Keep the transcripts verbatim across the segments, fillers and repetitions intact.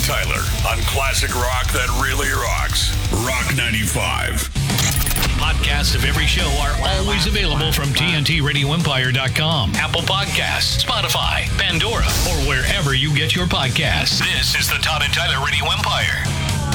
and Tyler on classic rock that really rocks. Rock ninety-five. Podcasts of every show are always available from T N T radio empire dot com, Apple Podcasts, Spotify, Pandora, or wherever you get your podcasts. This is the Todd and Tyler Radio Empire.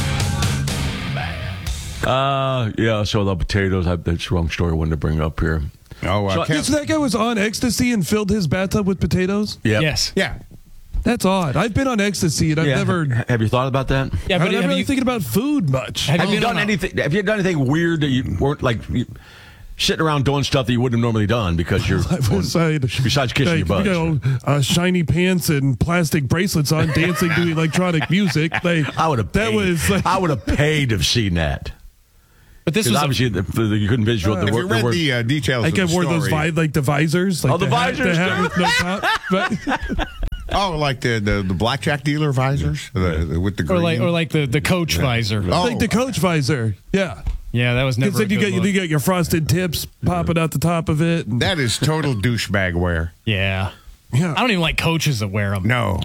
Uh, yeah, so the potatoes, I, that's the wrong story I wanted to bring up here. Oh, uh, So- Kev- So that guy was on ecstasy and filled his bathtub with potatoes? Yep. Yes. yeah. That's odd. I've been on ecstasy and I've Yeah. never... Have you thought about that? Yeah, I'm but not have really you, thinking about food much. have Have you been done on a- anything? Have you done anything weird that you weren't like you, sitting around doing stuff that you wouldn't have normally done because you're I was saying, besides kissing like, your you butt? know, uh, shiny pants and plastic bracelets on, dancing to electronic music. They, I would have. That paid. was like, I would have paid to have seen that. But this Because was a, obviously the, the, you couldn't visual. Have the, you the read word- the uh, details like I of the wore story? those vi- like the visors, like Oh, the hat- visors, hat too? with no top. But Oh, like the, the, the blackjack dealer visors the, the, with the green. or like or like the, the coach visor. Oh. like the Coach visor, yeah. Yeah, that was never. Because A then you good get you look. get your frosted tips popping out the top of it. And, That is total douchebag wear. Yeah, yeah. I don't even like coaches that wear them. No.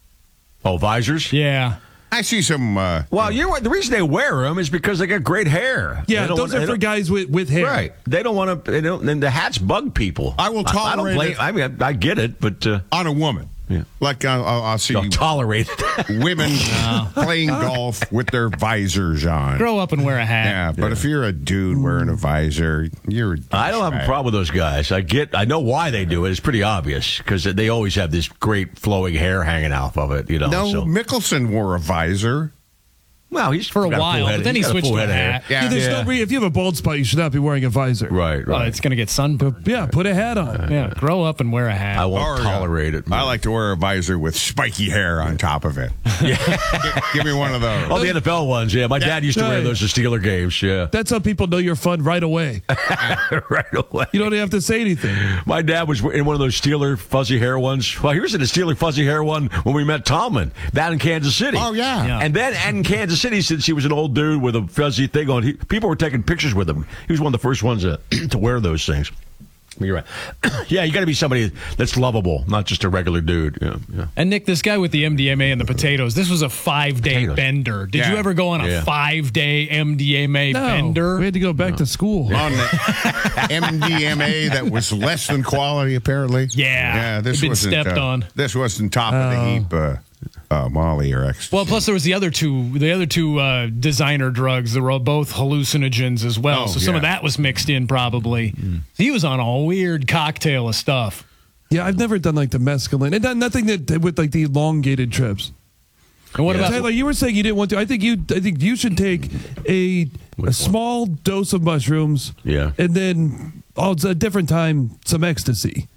oh, visors. Yeah, I see some. Uh, Well, you know, the reason they wear them is because they got great hair. Yeah, They don't those want- are they for don't- guys with, with hair. Right. They don't want to. They don't. Then the hats bug people. I will I, don't tolerate blame. it. I mean, I, I get it, but uh, on a woman. Yeah. Like uh, I'll, I'll see I'll tolerate it. women playing golf with their visors on. grow up and wear a hat. Yeah, but if you're a dude wearing a visor, you're. A I don't have a douchebag. problem with those guys. I get. I know why they do it. It's pretty obvious because they always have this great flowing hair hanging off of it. You know. No, so. Mickelson wore a visor. Well, he's For a got while, full head- but then he he's got switched full to a head of hair. hat. Yeah, Yeah, there's Yeah. no re- if you have a bald spot, you should not be wearing a visor. Right. Well, Right. it's gonna get sunburned. Yeah, put a hat on. Yeah, grow up and wear a hat. I won't Or, uh, tolerate it. I like to wear a visor with spiky hair on top of it. give, give me one of those. Oh, the N F L ones. Yeah, my dad used to wear Right. those at Steeler games. Yeah, That's how people know you're fun right away. right away. You don't even have to say anything. My dad was in one of those Steeler fuzzy hair ones. Well, he was in a Steeler fuzzy hair one when we met Tomlin down in Kansas City. Oh, yeah. Yeah. And then in Kansas City, since he was an old dude with a fuzzy thing on, he, people were taking pictures with him. He was one of the first ones to, to wear those things. You're right. Yeah, you got to be somebody that's lovable, not just a regular dude. Yeah, yeah. And Nick, this guy with the M D M A and the potatoes, this was a five-day Potatoes. bender. Did Yeah. you ever go on a Yeah. five-day M D M A No, bender? we had to go back to school. On the M D M A that was less than quality, apparently. Yeah. yeah. This It'd been wasn't stepped uh, on. This wasn't top of the heap. Uh, uh, Molly or ecstasy. Well, plus there was the other two, the other two uh, designer drugs. They were both hallucinogens as well. Oh, so some of yeah. that was mixed in probably. He was on a weird cocktail of stuff. Yeah, I've never done like the mescaline. And done nothing that with like the elongated trips. And what about Tyler, you were saying you didn't want to. I think you. I think you should take a a small dose of mushrooms. Yeah. And then oh, it's a different time some ecstasy.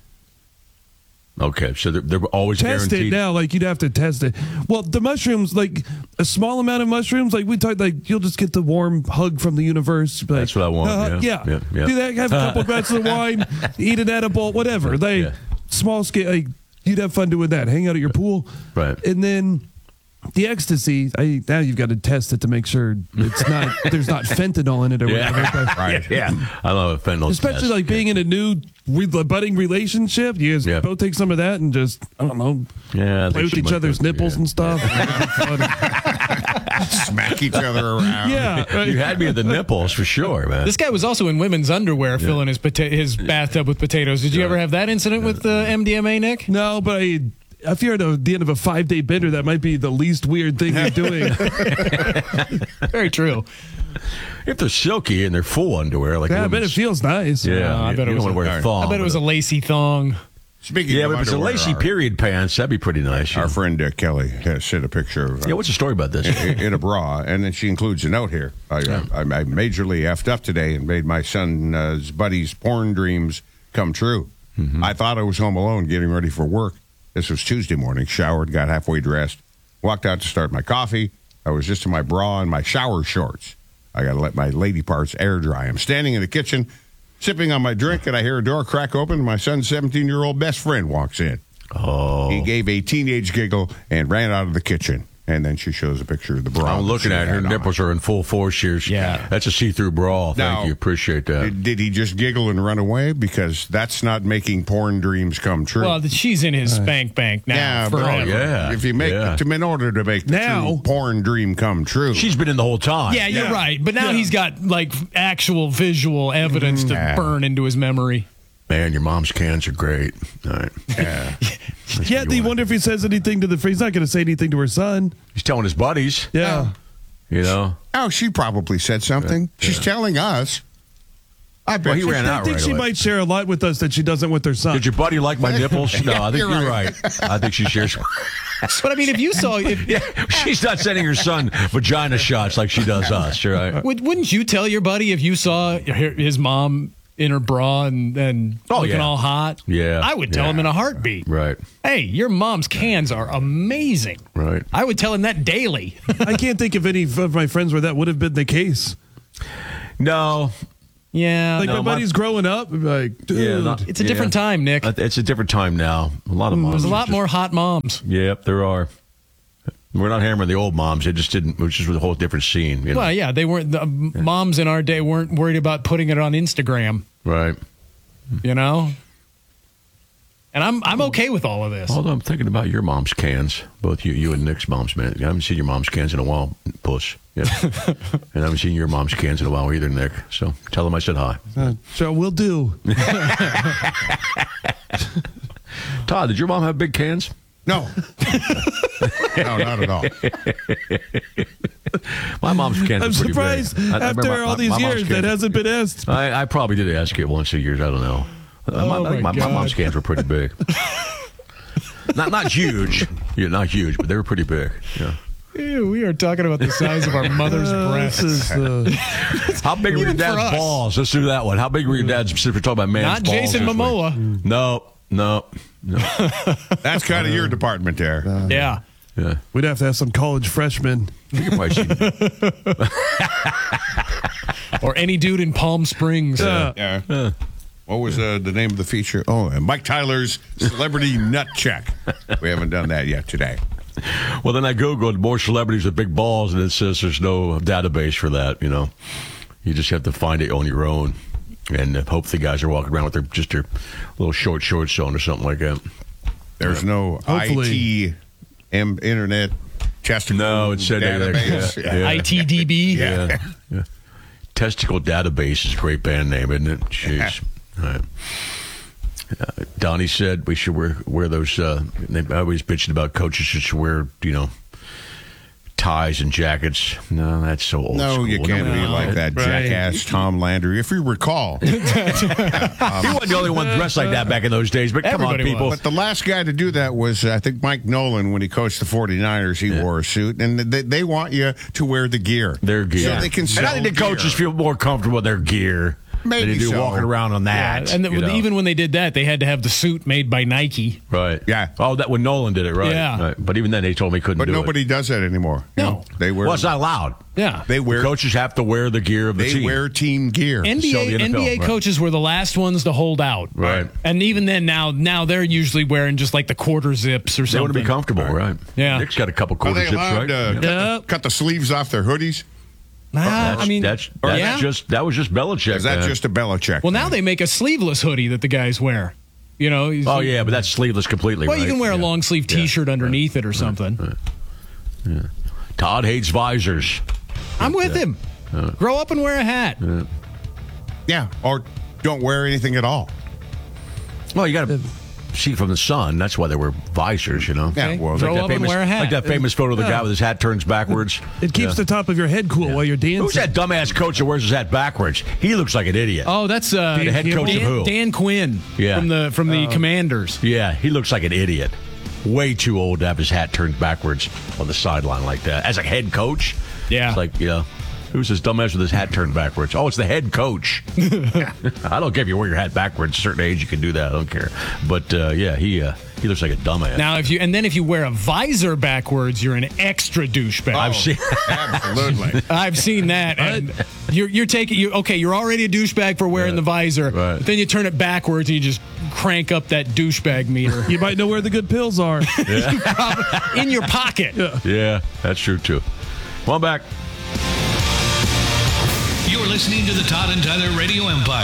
Okay, so they're, they're always Test guaranteed. it now, like you'd have to test it. Well, the mushrooms, like a small amount of mushrooms, like we talked, like you'll just get the warm hug from the universe. Like, That's what I want, uh, yeah. Yeah, yeah. Do that. Have a couple glasses of wine. Eat an edible. Whatever. Like Yeah. small scale. Like you'd have fun doing that. Hang out at your pool. Right. And then the ecstasy. I, now you've got to test it to make sure it's not. there's not fentanyl in it or Yeah. whatever. But Right. Yeah. I love a fentanyl especially test. like being in a new re- budding relationship, you guys Yeah. both take some of that and just I don't know. Yeah, I Play think with she each might other's go- nipples yeah. and stuff. Smack each other around. yeah. right. You had me at the nipples for sure, man. this guy was also in women's underwear filling his pota- his bathtub with potatoes. Did you ever have that incident with uh, M D M A, Nick? No, but I, if you're at the end of a five day bender, that might be the least weird thing you're doing. Very true. If they're silky and they're full underwear, like yeah, I bet it women's- feels nice. Yeah, Uh, I you- bet it you was don't a- want to wear a thong. I bet it was a lacy thong. Speaking Yeah, of but if it's a underwear, lacy our, period pants, that'd be pretty nice. Our yeah. friend uh, Kelly has sent a picture of uh, Yeah, what's the story about this? in, in a bra, and then she includes a note here. I, I, I majorly effed up today and made my son's uh, buddy's porn dreams come true. Mm-hmm. I thought I was home alone getting ready for work. This was Tuesday morning. Showered, got halfway dressed, walked out to start my coffee. I was just in my bra and my shower shorts. I got to let my lady parts air dry. I'm standing in the kitchen, sipping on my drink, and I hear a door crack open. And my son's seventeen-year-old best friend walks in. Oh, He gave a teenage giggle and ran out of the kitchen. And then she shows a picture of the bra. I'm looking at it. Her nipples are in full force here. Yeah. That's a see-through bra. Thank Now, you. Appreciate that. Did, did he just giggle and run away? Because that's not making porn dreams come true. Well, she's in his spank bank now. yeah, but forever. yeah. if you make Yeah. to, in order to make the Now- true porn dream come true, She's been in the whole time. Yeah, you're Yeah. right. But now Yeah. he's got like actual visual evidence to Yeah. burn into his memory. Man, your mom's cans are great. All right. yeah. Yeah, do you wonder if he says anything to the He's not going to say anything to her son. He's telling his buddies, Yeah. you know. Oh, she probably said something. She's telling us. I bet Well, he she- ran I out think right she away. might share a lot with us that she doesn't with her son. Did your buddy like my nipples? No, I think You're you're right. right. I think she shares. But I mean, if you saw, if, Yeah, she's not sending her son vagina shots like she does us, right? would, wouldn't you tell your buddy if you saw her- his mom in her bra and, and Oh, looking yeah. all hot? Yeah, I would tell yeah. him in a heartbeat. Right, Hey, your mom's cans are amazing. right. I would tell him that daily. I can't think of any of my friends where that would have been the case. No, yeah. Like No, my my- buddy's growing up, like, dude. yeah, not- it's a different yeah. time, Nick. Uh, It's a different time now. A lot of moms. There's a are lot just- more hot moms. Yep, there are. We're not hammering the old moms. It just didn't. It was just a whole different scene. You know? Well, yeah, they weren't. The moms in our day weren't worried about putting it on Instagram. Right. You know. And I'm I'm okay with all of this. Although I'm thinking about your mom's cans, both you, you and Nick's mom's, man. I haven't seen your mom's cans in a while, puss. Yeah. And I haven't seen your mom's cans in a while either, Nick. So tell them I said hi. Uh, so we'll do. Todd, did your mom have big cans? No. no, not at all. My mom's cans. I'm are pretty surprised big. I- I remember after my- all these my mom's years that cans- hasn't been asked. I, I probably did ask it once a year. I don't know. Uh, my, Oh, I think my my, my God. mom's cans were pretty big. not not huge. Yeah, not huge, but they were pretty big. Yeah. Ew, we are talking about the size of our mother's Uh, breasts. this is, uh, How big were your Even for dad's us. balls? Let's do that one. How big were your dad's? Since we're talking about man's Not balls Jason this week. Momoa. No, no, no. That's kind of your department there. Yeah. Yeah. we'd have to have some college freshmen. You could probably see. Or any dude in Palm Springs. Uh, Yeah. What was uh, the name of the feature? Oh, and Mike Tyler's Celebrity Nut Check. We haven't done that yet today. Well, then I Googled more celebrities with big balls, and it says there's no database for that, you know. You just have to find it on your own. And uh, hope the guys are walking around with their just their little short shorts on or something like that. There's no Hopefully. I T, M, internet, testicle No, it said that- database. yeah, yeah. I T D B. Yeah. yeah. Testicle Database is a great band name, isn't it? Jeez. All right. Uh, Donnie said we should wear wear those. Uh, they always bitching about coaches should wear, you know, ties and jackets. No, that's so old No, school. you can't be No. like that Right. jackass Tom Landry. If you recall, He wasn't the only one dressed like that back in those days, but come on, Everybody people. but the last guy to do that was, uh, I think, Mike Nolan when he coached the 49ers. He wore a suit, and they, they want you to wear the gear. Their gear. So they can and sell I think the gear. coaches feel more comfortable with their gear Maybe than they do so. walking around on that. And the, you know. even when they did that, they had to have the suit made by Nike. right, Yeah. Oh, that when Nolan did it, right? Yeah. Right. But even then, they told me he couldn't But do nobody it. does that anymore. You No. know, they wear. Well, it's not allowed. Yeah. They wear. The coaches have to wear the gear of the they team. wear team gear. N B Sell A the N F L, N B A right. coaches were the last ones to hold out. Right. And even then, now now they're usually wearing just like the quarter zips or They want something. to be comfortable, right? Yeah. Nick's got a couple Are quarter they zips, allowed right? to Yeah. cut, Yeah. the, cut the sleeves off their hoodies? Nah, That's, I mean, that's, that's yeah. just that was just Belichick. Is that man. just a Belichick? Well, now thing? they make a sleeveless hoodie that the guys wear. You know. Oh yeah, but that's sleeveless completely. Well, right? you can wear a Yeah. long sleeve Yeah. T-shirt underneath it or something. Todd hates visors. I'm with him. Grow up and wear a hat. Yeah, or don't wear anything at all. Well, you got to see from the sun. That's why they wear visors, you know. Yeah, Okay. well, Grow That up and famous, wear a hat. like that famous photo of the guy with his hat turns backwards. It keeps Yeah. the top of your head cool while you're dancing. Who's that dumbass coach that wears his hat backwards? He looks like an idiot. Oh, that's uh, The head coach of who? Dan, Dan Quinn Yeah. from the from the Commanders. Yeah, he looks like an idiot. Way too old to have his hat turned backwards on the sideline like that. As a head coach, Yeah. it's like, you know, Who's this dumbass with his hat turned backwards? Oh, it's the head coach. I don't care if you wear your hat backwards. At a certain age, you can do that. I don't care. But, uh, yeah, he uh, he looks like a dumbass. Now, if you and then if you wear a visor backwards, you're an extra douchebag. Oh, I've seen absolutely. I've seen that. And you're you're taking you okay. You're already a douchebag for wearing Yeah, the visor. right. But then you turn it backwards and you just crank up that douchebag meter You might know where the good pills are. in your pocket. Yeah, that's true, too. Well, I'm back. You're listening to the Todd and Tyler Radio Empire.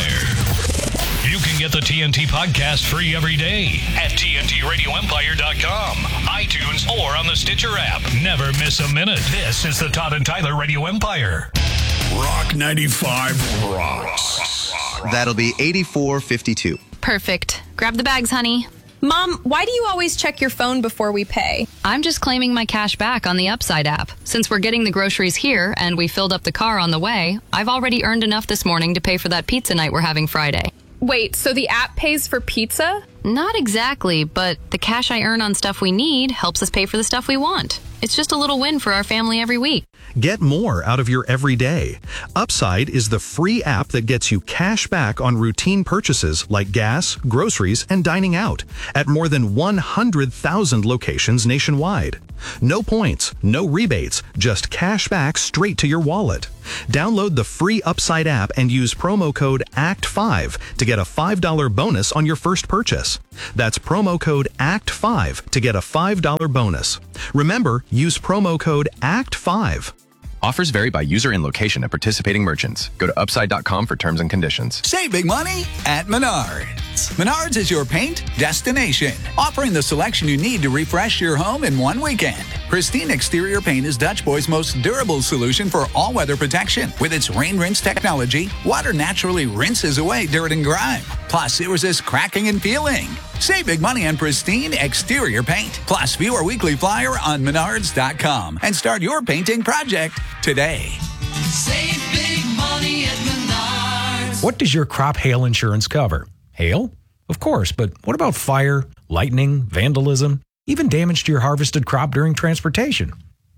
You can get the T N T podcast free every day at T N T radio empire dot com, iTunes, or on the Stitcher app. Never miss a minute. This is the Todd and Tyler Radio Empire. Rock ninety-five rocks. That'll be eighty-four fifty-two. Perfect. Grab the bags, honey. Mom, why do you always check your phone before we pay? I'm just claiming my cash back on the Upside app. Since we're getting the groceries here and we filled up the car on the way, I've already earned enough this morning to pay for that pizza night we're having Friday. Wait, so the app pays for pizza? Not exactly, but the cash I earn on stuff we need helps us pay for the stuff we want. It's just a little win for our family every week. Get more out of your everyday. Upside is the free app that gets you cash back on routine purchases like gas, groceries, and dining out at more than one hundred thousand locations nationwide. No points, no rebates, just cash back straight to your wallet. Download the free Upside app and use promo code A C T five to get a five dollars bonus on your first purchase. That's promo code A C T five to get a five dollars bonus. Remember, use promo code A C T five. Offers vary by user and location at participating merchants. Go to upside dot com for terms and conditions. Save big money at Menards. Menards is your paint destination, offering the selection you need to refresh your home in one weekend. Pristine Exterior Paint is Dutch Boy's most durable solution for all-weather protection. With its rain rinse technology, water naturally rinses away dirt and grime. Plus, it resists cracking and peeling. Save big money on Pristine Exterior Paint. Plus, view our weekly flyer on menards dot com and start your painting project today. Save big money at Menards. What does your crop hail insurance cover? Hail? Of course, but what about fire, lightning, vandalism, even damage to your harvested crop during transportation?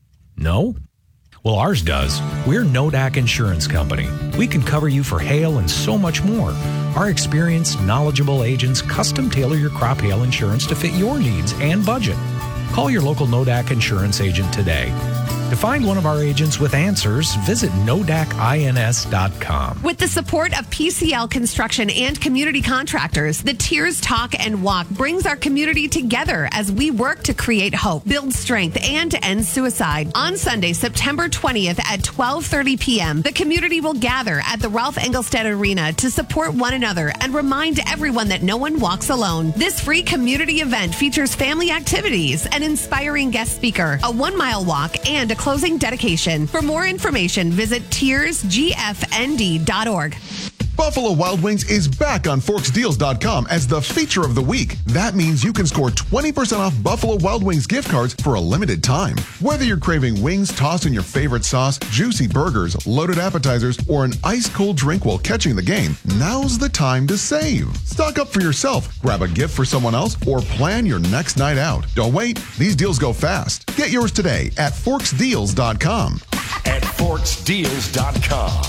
No? Well, ours does. We're Nodak Insurance Company. We can cover you for hail and so much more. Our experienced, knowledgeable agents custom tailor your crop hail insurance to fit your needs and budget. Call your local Nodak Insurance agent today. To find one of our agents with answers, visit nodak ins dot com. With the support of P C L Construction and community contractors, the Tears Talk and Walk brings our community together as we work to create hope, build strength, and end suicide. On Sunday, September twentieth at twelve thirty p.m., the community will gather at the Ralph Engelstad Arena to support one another and remind everyone that no one walks alone. This free community event features family activities, an inspiring guest speaker, a one-mile walk, and a closing dedication. For more information, visit tears g f n d dot org. Buffalo Wild Wings is back on forks deals dot com as the feature of the week. That means you can score twenty percent off Buffalo Wild Wings gift cards for a limited time. Whether you're craving wings tossed in your favorite sauce, juicy burgers, loaded appetizers, or an ice-cold drink while catching the game, now's the time to save. Stock up for yourself, grab a gift for someone else, or plan your next night out. Don't wait. These deals go fast. Get yours today at forks deals dot com. At forks deals dot com.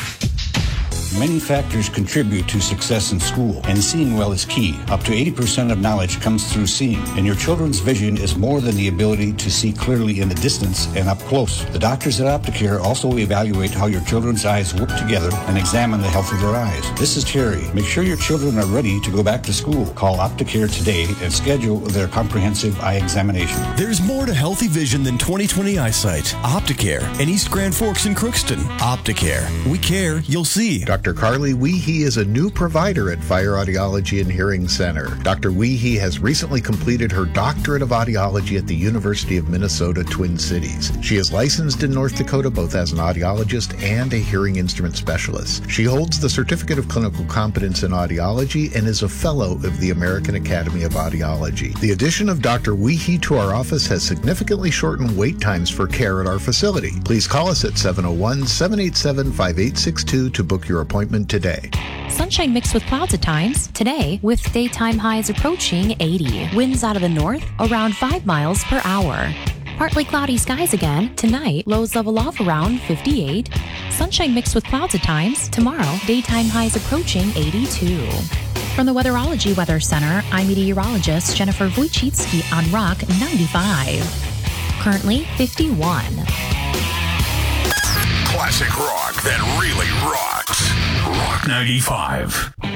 Many factors contribute to success in school, and seeing well is key. Up to eighty percent of knowledge comes through seeing, and your children's vision is more than the ability to see clearly in the distance and up close. The doctors at Opticare also evaluate how your children's eyes work together and examine the health of their eyes. This is Terry. Make sure your children are ready to go back to school. Call Opticare today and schedule their comprehensive eye examination. There's more to healthy vision than twenty twenty eyesight. Opticare in East Grand Forks and Crookston. Opticare. We care, you'll see. Doctor Carly Weehee is a new provider at Fire Audiology and Hearing Center. Doctor Weehee has recently completed her doctorate of audiology at the University of Minnesota, Twin Cities. She is licensed in North Dakota both as an audiologist and a hearing instrument specialist. She holds the Certificate of Clinical Competence in Audiology and is a fellow of the American Academy of Audiology. The addition of Doctor Weehee to our office has significantly shortened wait times for care at our facility. Please call us at seven oh one, seven eight seven, five eight six two to book your appointment today. Sunshine mixed with clouds at times. Today, with daytime highs approaching eighty. Winds out of the north around five miles per hour. Partly cloudy skies again. Tonight, lows level off around fifty-eight. Sunshine mixed with clouds at times. Tomorrow, daytime highs approaching eighty-two. From the Weatherology Weather Center, I'm meteorologist Jennifer Wojcicki on Rock ninety-five. Currently fifty-one. Classic rock that really rocks. Rock ninety-five.